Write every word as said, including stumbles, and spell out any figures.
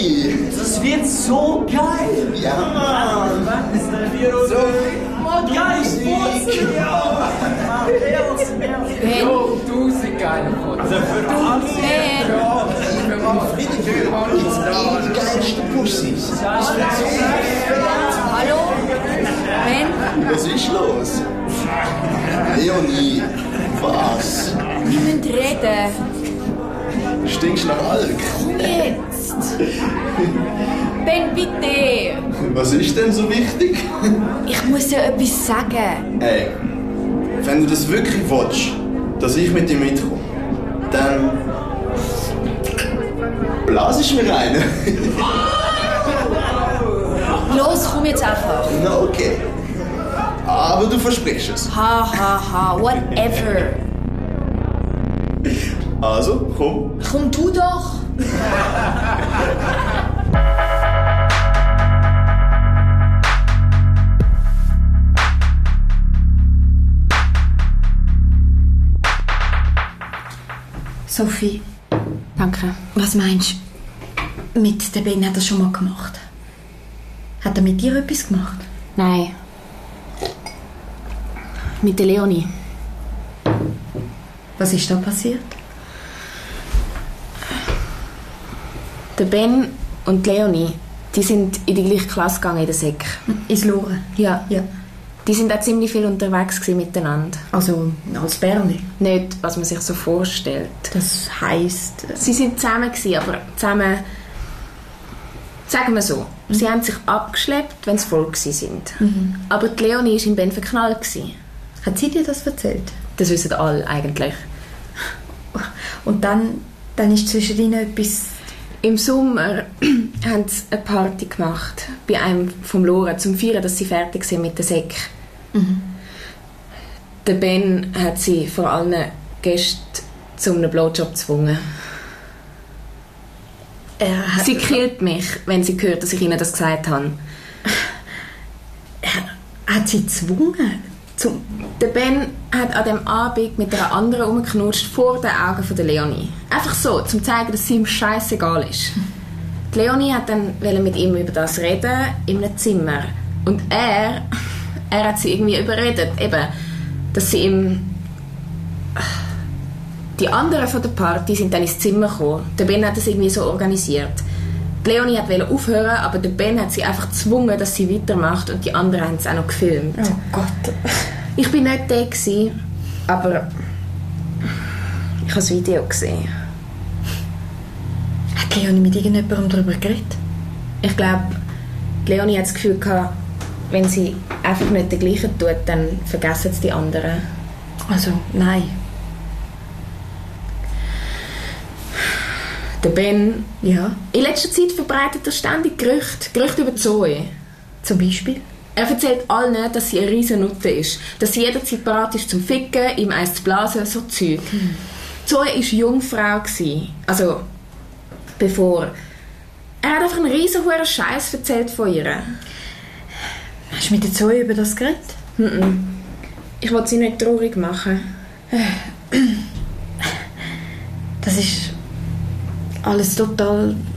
Leonie! Das wird so geil! Ja! Wann ist der Virus? So, oh, geil, Furzen! Ja! Mehr aus dem Meer! Jo, tausend geile Fotos. Also für uns! Ja, für uns. Friedrich, jetzt eh die geilsten Pussys. Hallo? Ben? Was ist los? Leonie, was? Wir müssen reden. Stinkst nach Alk? Komm jetzt. Ben, bitte. Was ist denn so wichtig? Ich muss dir etwas sagen. Ey, wenn du das wirklich willst, dass ich mit dir mitkomme, dann blas ich mir rein. Los, komm jetzt einfach. Na okay. Aber du versprichst es. Ha, ha, ha, whatever. Also, komm. Komm du doch. Sophie. Danke. Was meinst du? Mit der Ben hat er schon mal gemacht. Hat er mit dir etwas gemacht? Nein. Mit der Leonie. Was ist da passiert? Der Ben und die Leonie, die sind in die gleiche Klasse gegangen in der Sek. Ins Loren? Ja. Ja. Die sind auch ziemlich viel unterwegs gewesen miteinander. Also als Berli? Nicht, was man sich so vorstellt. Das heisst... Äh, Sie sind zusammen gewesen, aber zusammen... Sagen wir so, mhm. sie haben sich abgeschleppt, wenn sie voll gewesen sind. Mhm. Aber die Leonie war in Ben verknallt gewesen. Hat sie dir das erzählt? Das wissen alle eigentlich. Und dann, dann ist zwischen ihnen etwas... Im Sommer haben sie eine Party gemacht bei einem vom Loren, zum Feiern, dass sie fertig sind mit der Sek. Mhm. Der Ben hat sie vor allen Gästen zu einem Blowjob gezwungen. Er hat sie killt mich, wenn sie hört, dass ich ihnen das gesagt habe. Er hat sie gezwungen? Zum der Ben hat an dem Abend mit einer anderen rumgeknutscht vor den Augen von der Leonie. Einfach so, um zu zeigen, dass es ihm scheißegal ist. Die Leonie hat dann mit ihm über das reden in einem Zimmer. Und er, er hat sie irgendwie überredet, eben, dass sie ihm... Die anderen von der Party sind dann ins Zimmer gekommen. Der Ben hat das irgendwie so organisiert. Die Leonie wollte aufhören, aber der Ben hat sie einfach gezwungen, dass sie weitermacht, und die anderen haben es auch noch gefilmt. Oh Gott. Ich war nicht da gewesen, aber ich habe das Video gesehen. Hat Leonie mit irgendjemandem darüber geredet? Ich glaube, Leonie hat das Gefühl gehabt, wenn sie einfach nicht den gleichen tut, dann vergessen es die anderen. Also, nein. Der Ben, ja. In letzter Zeit verbreitet er ständig Gerüchte. Gerüchte über Zoe. Zum Beispiel? Er erzählt allen, dass sie eine riesen Nutte ist. Dass sie jederzeit bereit ist zum Ficken, ihm eins zu blasen, so Zeug. Hm. Zoe war Jungfrau. Also, bevor... Er hat einfach einen riesen hohen Scheiß erzählt von ihr. Hast du mit der Zoe über das geredet? Mm-mm. Ich wollte sie nicht traurig machen. Das ist... alles total